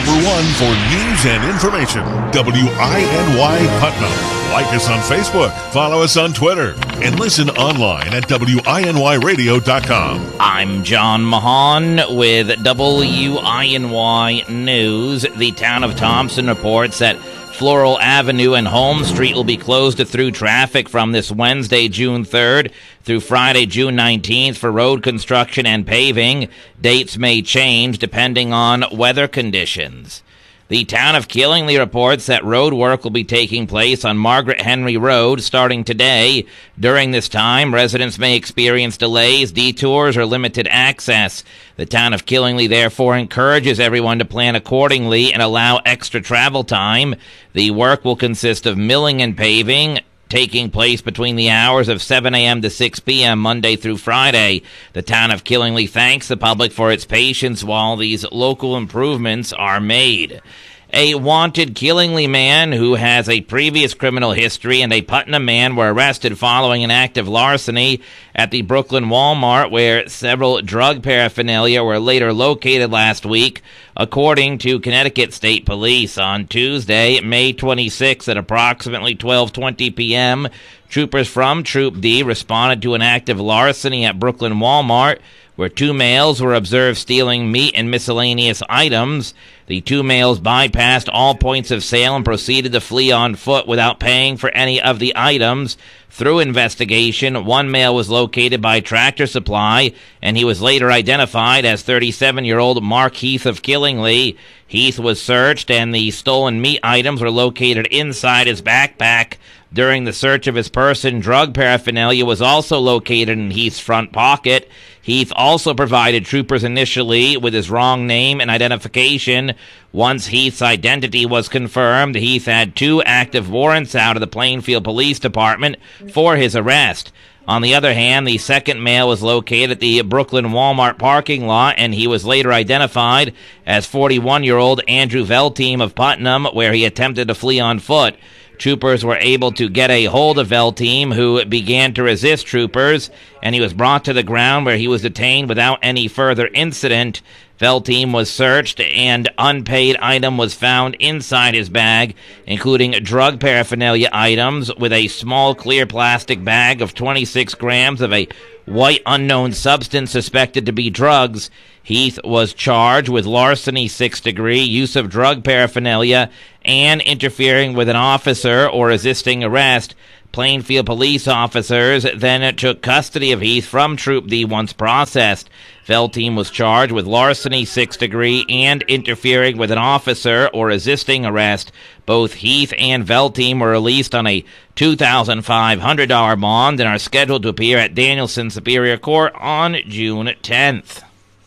number one for news and information. WINY Putnam. Like us on Facebook, follow us on Twitter, and listen online at WINYradio.com. I'm John Mahan with WINY News. The town of Thompson reports that Floral Avenue and Holmes Street will be closed to through traffic from this Wednesday, June 3rd, through Friday, June 19th for road construction and paving. Dates may change depending on weather conditions. The town of Killingly reports that road work will be taking place on Margaret Henry Road starting today. During this time, residents may experience delays, detours, or limited access. The town of Killingly therefore encourages everyone to plan accordingly and allow extra travel time. The work will consist of milling and paving, taking place between the hours of 7 a.m. to 6 p.m. Monday through Friday. The town of Killingly thanks the public for its patience while these local improvements are made. A wanted Killingly man who has a previous criminal history and a Putnam man were arrested following an act of larceny at the Brooklyn Walmart, where several drug paraphernalia were later located last week, according to Connecticut State Police. On Tuesday, May 26 at approximately 12:20 p.m., troopers from Troop D responded to an act of larceny at Brooklyn Walmart, where two males were observed stealing meat and miscellaneous items. The two males bypassed all points of sale and proceeded to flee on foot without paying for any of the items. Through investigation, one male was located by Tractor Supply, and he was later identified as 37-year-old Mark Heath of Killingly. Heath was searched, and the stolen meat items were located inside his backpack. During the search of his person, drug paraphernalia was also located in Heath's front pocket. Heath also provided troopers initially with his wrong name and identification. Once Heath's identity was confirmed, Heath had 2 active warrants out of the Plainfield Police Department for his arrest. On the other hand, the second male was located at the Brooklyn Walmart parking lot, and he was later identified as 41-year-old Andrew Velteam of Putnam, where he attempted to flee on foot. Troopers were able to get a hold of Velteam, who began to resist troopers, and he was brought to the ground where he was detained without any further incident. Velteam was searched, and unpaid item was found inside his bag, including drug paraphernalia items, with a small clear plastic bag of 26 grams of a white unknown substance suspected to be drugs. Heath was charged with larceny 6th degree, use of drug paraphernalia, and interfering with an officer or resisting arrest. Plainfield police officers then took custody of Heath from Troop D once processed. Velteam was charged with larceny 6th degree and interfering with an officer or resisting arrest. Both Heath and Velteam were released on a $2,500 bond and are scheduled to appear at Danielson Superior Court on June 10th.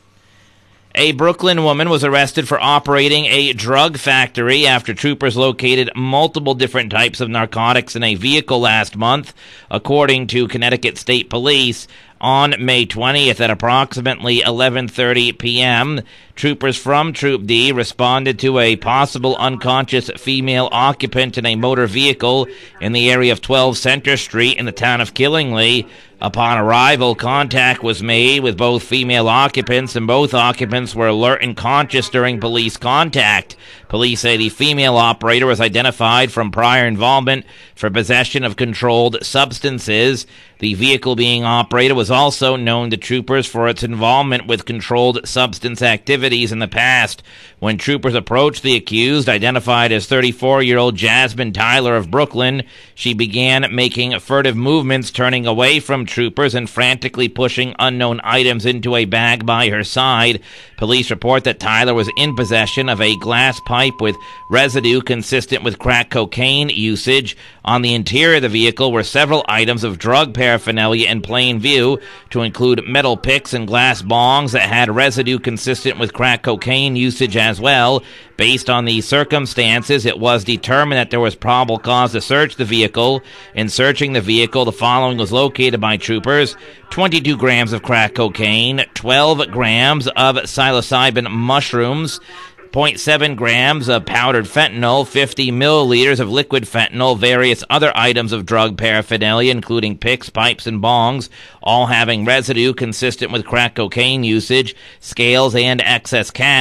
A Brooklyn woman was arrested for operating a drug factory after troopers located multiple different types of narcotics in a vehicle last month, according to Connecticut State Police. On May 20th at approximately 11:30 p.m., troopers from Troop D responded to a possible unconscious female occupant in a motor vehicle in the area of 12 Center Street in the town of Killingly. Upon arrival, contact was made with both female occupants, and both occupants were alert and conscious during police contact. Police say the female operator was identified from prior involvement for possession of controlled substances. The vehicle being operated was also known to troopers for its involvement with controlled substance activities in the past. When troopers approached the accused, identified as 34-year-old Jasmine Tyler of Brooklyn, she began making furtive movements, turning away from troopers and frantically pushing unknown items into a bag by her side. Police report that Tyler was in possession of a glass pipe with residue consistent with crack cocaine usage. On the interior of the vehicle were several items of drug paraphernalia in plain view, to include metal picks and glass bongs that had residue consistent with crack cocaine usage as well. Based on the circumstances, it was determined that there was probable cause to search the vehicle. In searching the vehicle, the following was located by troopers: 22 grams of crack cocaine, 12 grams of psilocybin mushrooms, 0.7 grams of powdered fentanyl, 50 milliliters of liquid fentanyl, various other items of drug paraphernalia, including picks, pipes, and bongs, all having residue consistent with crack cocaine usage, scales, and excess cash.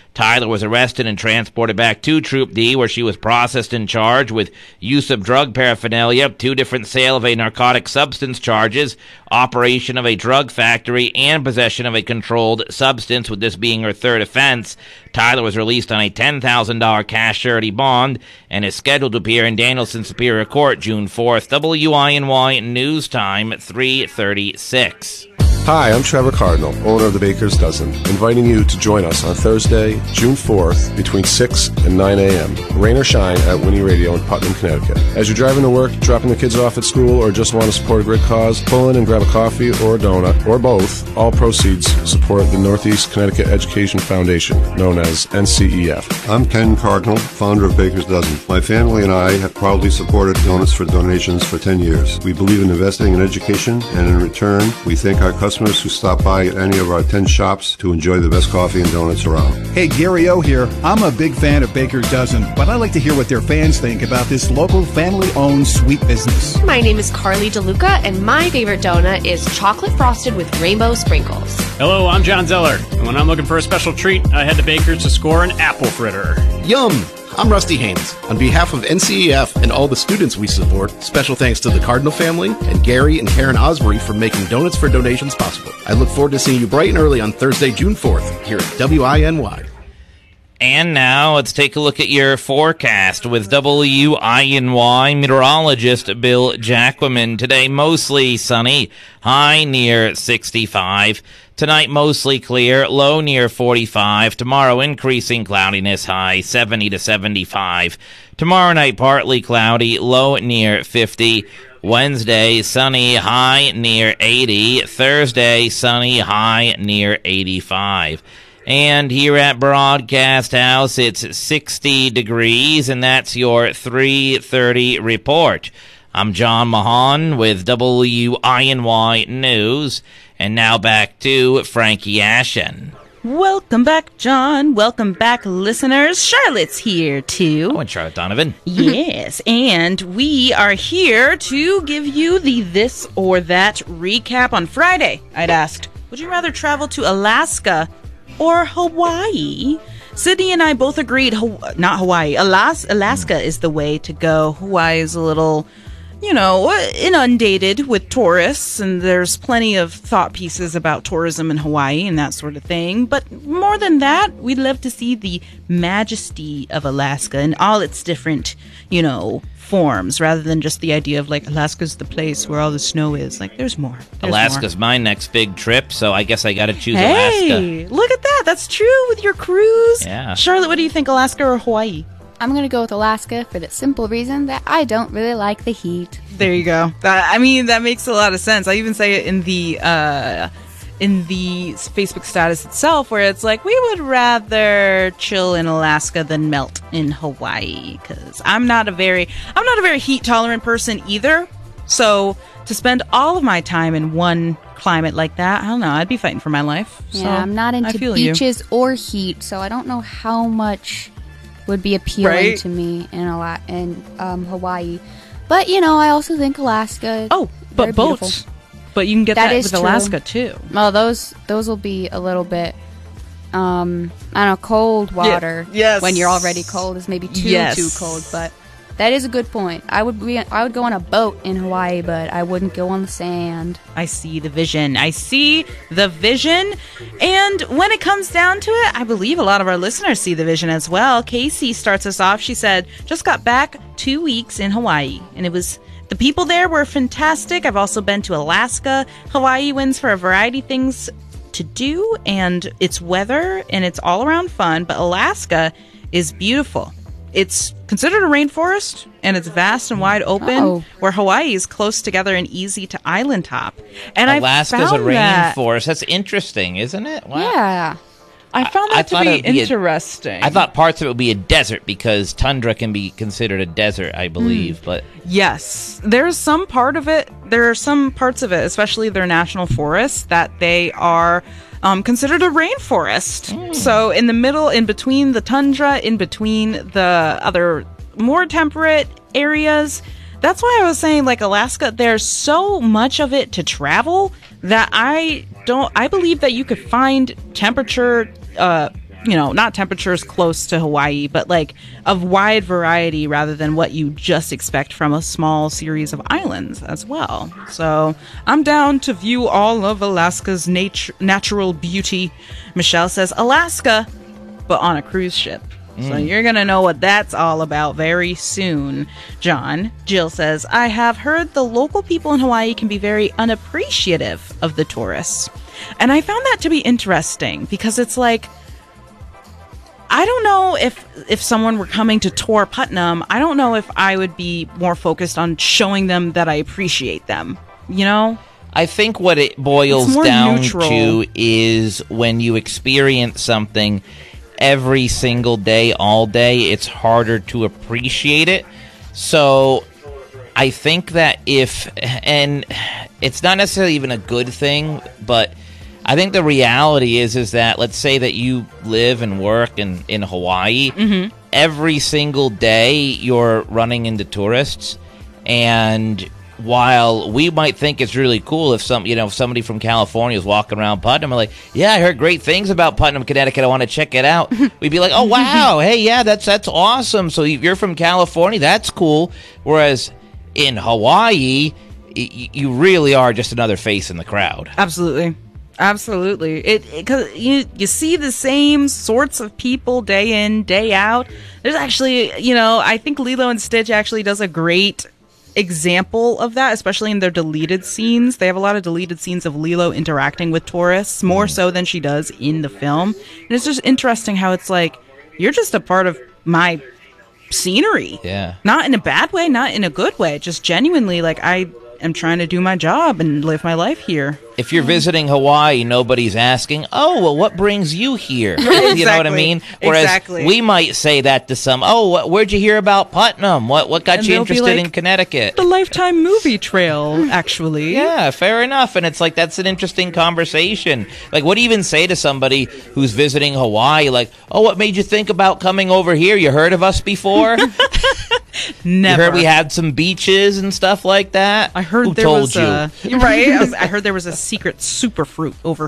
Tyler was arrested and transported back to Troop D, where she was processed and charged with use of drug paraphernalia, 2 different sale of a narcotic substance charges, operation of a drug factory, and possession of a controlled substance, with this being her 3rd offense. Tyler was released on a $10,000 cash surety bond and is scheduled to appear in Danielson Superior Court June 4th. WINY News Time, 3:36. Hi, I'm Trevor Cardinal, owner of the Baker's Dozen, inviting you to join us on Thursday, June 4th, between 6 and 9 a.m., rain or shine, at Winnie Radio in Putnam, Connecticut. As you're driving to work, dropping the kids off at school, or just want to support a great cause, pull in and grab a coffee or a donut, or both. All proceeds support the Northeast Connecticut Education Foundation, known as NCEF. I'm Ken Cardinal, founder of Baker's Dozen. My family and I have proudly supported Donuts for Donations for 10 years. We believe in investing in education, and in return, we thank our customers who stop by at any of our 10 shops to enjoy the best coffee and donuts around. Hey, Gary O here. I'm a big fan of Baker's Dozen, but I like to hear what their fans think about this local family-owned sweet business. My name is Carly DeLuca, and my favorite donut is chocolate frosted with rainbow sprinkles. Hello, I'm John Zeller, and when I'm looking for a special treat, I head to Baker's to score an apple fritter. Yum! I'm Rusty Haynes. On behalf of NCEF and all the students we support, special thanks to the Cardinal family and Gary and Karen Osbury for making Donuts for Donations possible. I look forward to seeing you bright and early on Thursday, June 4th, here at WINY. And now let's take a look at your forecast with WINY meteorologist Bill Jacquemin. Today, mostly sunny, high near 65. Tonight, mostly clear, low near 45. Tomorrow, increasing cloudiness, high 70 to 75. Tomorrow night, partly cloudy, low near 50. Wednesday, sunny, high near 80. Thursday, sunny, high near 85. And here at Broadcast House, it's 60 degrees, and that's your 3:30 report. I'm John Mahan with WINY News. And now back to Frankie Ashen. Welcome back, John. Welcome back, listeners. Charlotte's here, too. Oh, and Charlotte Donovan. Yes, and we are here to give you the this or that recap. On Friday, I'd asked, would you rather travel to Alaska or Hawaii? Sydney and I both agreed, not Hawaii. Alaska is the way to go. Hawaii is a little, inundated with tourists, and there's plenty of thought pieces about tourism in Hawaii and that sort of thing. But more than that, we'd love to see the majesty of Alaska and all its different, forms, rather than just the idea of, Alaska's the place where all the snow is. There's more. Alaska's my next big trip, so I guess I got to choose Alaska. Hey, look at that. That's true with your cruise. Yeah. Charlotte, what do you think, Alaska or Hawaii? I'm going to go with Alaska for the simple reason that I don't really like the heat. There you go. That makes a lot of sense. I even say it in the Facebook status itself, where it's we would rather chill in Alaska than melt in Hawaii, because I'm not a very heat tolerant person either. So to spend all of my time in one climate like that, I don't know, I'd be fighting for my life. Yeah, so I'm not into beaches or heat, so I don't know how much would be appealing to me in Hawaii. But I also think Alaska. Oh, but boats. Beautiful. But you can get that with Alaska too. Well, those will be a little bit, cold water. Yes. When you're already cold is maybe too cold. But that is a good point. I would go on a boat in Hawaii, but I wouldn't go on the sand. I see the vision. And when it comes down to it, I believe a lot of our listeners see the vision as well. Casey starts us off. She said, just got back 2 weeks in Hawaii, and the people there were fantastic. I've also been to Alaska. Hawaii wins for a variety of things to do, and its weather, and it's all around fun. But Alaska is beautiful. It's considered a rainforest, and it's vast and wide open, where Hawaii is close together and easy to island top. And Alaska's a rainforest. That's interesting, isn't it? Wow. Yeah. I found that to be interesting. I thought parts of it would be a desert, because tundra can be considered a desert, I believe. But yes, there's some part of it. There are some parts of it, especially their national forests, that they are considered a rainforest. So in the middle, in between the tundra, in between the other more temperate areas. That's why I was saying, Alaska, there's so much of it to travel that I believe that you could find temperature not temperatures close to Hawaii, but like a wide variety rather than what you just expect from a small series of islands as well. So I'm down to view all of Alaska's natural beauty. Michelle says Alaska, but on a cruise ship. So you're going to know what that's all about very soon, John. Jill says, I have heard the local people in Hawaii can be very unappreciative of the tourists. And I found that to be interesting because it's like, I don't know if someone were coming to tour Putnam, I don't know if I would be more focused on showing them that I appreciate them, I think what it boils down to is when you experience something every single day, all day, it's harder to appreciate it. So I think that and it's not necessarily even a good thing, but I think the reality is that, let's say that you live and work in Hawaii, every single day you're running into tourists, and while we might think it's really cool if somebody from California is walking around Putnam and like, yeah, I heard great things about Putnam, Connecticut, I want to check it out. We'd be like, oh wow, hey, yeah, that's awesome. So you're from California, that's cool. Whereas in Hawaii, you really are just another face in the crowd. Absolutely. Because you see the same sorts of people day in, day out. There's actually, I think Lilo and Stitch actually does a great example of that, especially in their deleted scenes. They have a lot of deleted scenes of Lilo interacting with tourists, more so than she does in the film. And it's just interesting how it's like, you're just a part of my scenery. Yeah. Not in a bad way, not in a good way. Just genuinely, like, I am trying to do my job and live my life here. If you're visiting Hawaii, nobody's asking, oh, well, what brings you here? You know what I mean? Whereas we might say that to some, oh, where'd you hear about Putnam? What got you interested in Connecticut? The Lifetime movie trail, actually. Yeah, fair enough. And it's like, that's an interesting conversation. Like, what do you even say to somebody who's visiting Hawaii? Like, oh, what made you think about coming over here? You heard of us before? Never. You heard we had some beaches and stuff like that? I heard Who there told was you? Right? I heard there was a secret superfood over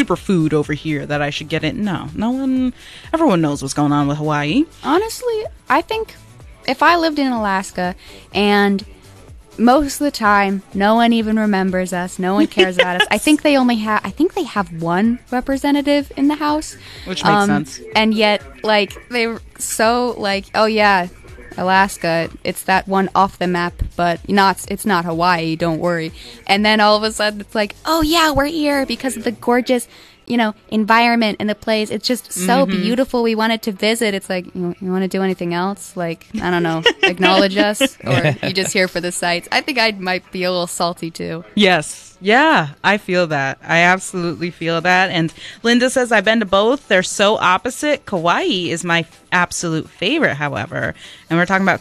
here that I should get in. No one, everyone knows what's going on with Hawaii. Honestly, I think if I lived in Alaska and most of the time no one even remembers us, no one cares about us. I think they have one representative in the House, which makes sense. And yet, like, they're so like, oh yeah, Alaska, it's that one off the map, but it's not Hawaii, don't worry. And then all of a sudden it's like, oh yeah, we're here because of the gorgeous, environment in the place. It's just so beautiful. We wanted to visit. It's like, you want to do anything else? Like, I don't know, acknowledge us? Or you just here for the sights? I think I might be a little salty too. Yes. Yeah, I feel that. I absolutely feel that. And Linda says, I've been to both. They're so opposite. Kauai is my absolute favorite, however. And we're talking about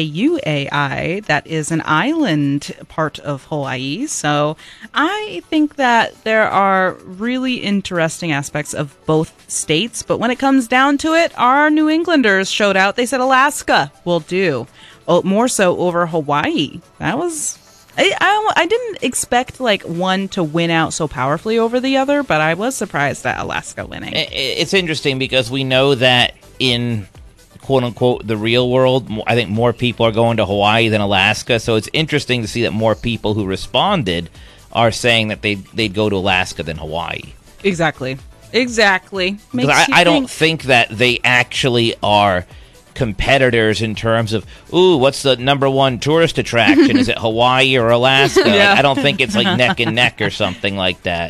Kauai. That is an island part of Hawaii. So I think that there are really interesting aspects of both states. But when it comes down to it, our New Englanders showed out. They said Alaska will do. Oh, more so over Hawaii. That was... I didn't expect one to win out so powerfully over the other, but I was surprised at Alaska winning. It's interesting because we know that in quote-unquote the real world, I think more people are going to Hawaii than Alaska, so it's interesting to see that more people who responded are saying that they'd go to Alaska than Hawaii. Exactly. Because I don't think that they actually are competitors in terms of, what's the number one tourist attraction? Is it Hawaii or Alaska? Yeah. I don't think it's neck and neck or something like that,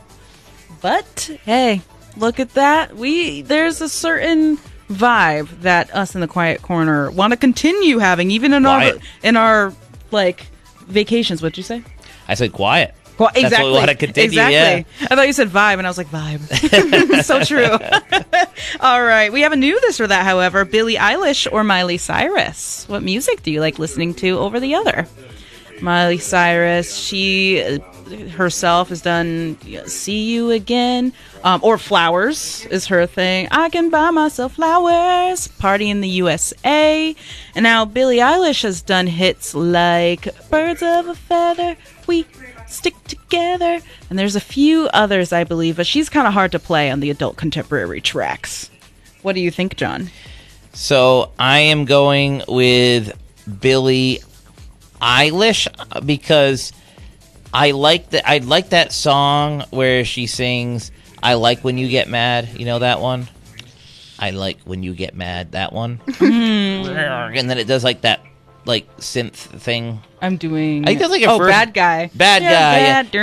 But hey, look at that. There's a certain vibe that us in the Quiet Corner want to continue having, even in our vacations. What'd you say? I said quiet. Well, exactly. That's what we want to continue. Exactly. Yeah. I thought you said vibe, and I was like, vibe. So true. All right. We have a new this or that, however. Billie Eilish or Miley Cyrus? What music do you like listening to over the other? Miley Cyrus, she herself has done See You Again, or Flowers is her thing. I can buy myself flowers, Party in the USA. And now Billie Eilish has done hits like Birds of a Feather, We Stick Together, and there's a few others, I believe, but she's kind of hard to play on the adult contemporary tracks. What do you think, John? So I am going with Billie Eilish because I like that song where she sings "I Like When You Get Mad." You know that one? I like when you get mad. That one, and then it does like that, like synth thing. I'm doing. I think that's like a first, Bad Guy. Bad Guy.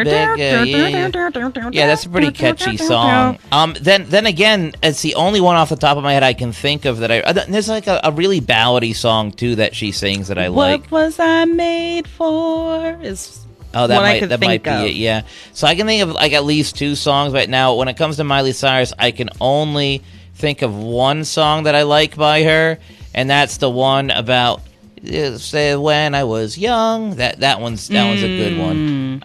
Yeah. Yeah, that's a pretty catchy song. Then again, it's the only one off the top of my head I can think of that there's like a really ballady song too that she sings that I like. What was I made for? Oh, that might be it, yeah. So I can think of like at least 2 songs right now. When it comes to Miley Cyrus, I can only think of one song that I like by her, and that's the one about say when I was young. That one's a good one.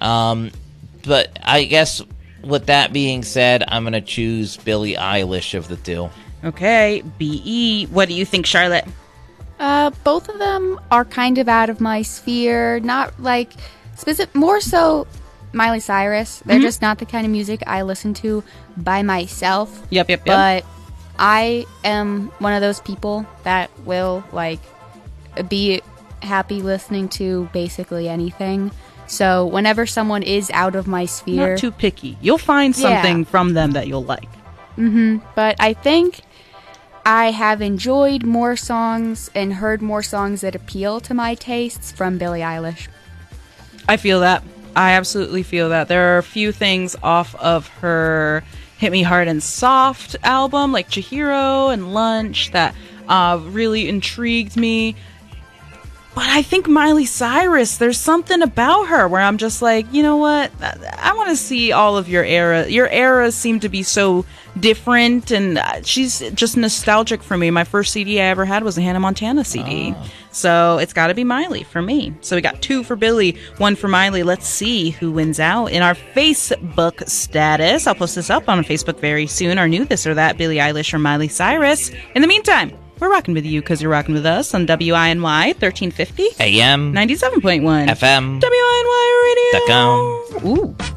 But I guess with that being said, I'm gonna choose Billie Eilish of the 2. Okay, BE. What do you think, Charlotte? Both of them are kind of out of my sphere. Not like specific, more so Miley Cyrus. They're just not the kind of music I listen to by myself. Yep. But I am one of those people that will like be happy listening to basically anything. So whenever someone is out of my sphere, not too picky, you'll find something from them that you'll like. But I think I have enjoyed more songs and heard more songs that appeal to my tastes from Billie Eilish. I feel that. I absolutely feel that. There are a few things off of her Hit Me Hard and Soft album, like Chihiro and Lunch, that really intrigued me. But I think Miley Cyrus, there's something about her where I'm just like, you know what? I want to see all of your era. Your eras seem to be so different, and she's just nostalgic for me. My first CD I ever had was a Hannah Montana CD. So it's got to be Miley for me. So we got 2 for Billie, 1 for Miley. Let's see who wins out in our Facebook status. I'll post this up on Facebook very soon. Our new This or That, Billie Eilish or Miley Cyrus. In the meantime, we're rocking with you because you're rocking with us on WINY 1350 AM 97.1 FM WINY Radio. .com. Ooh.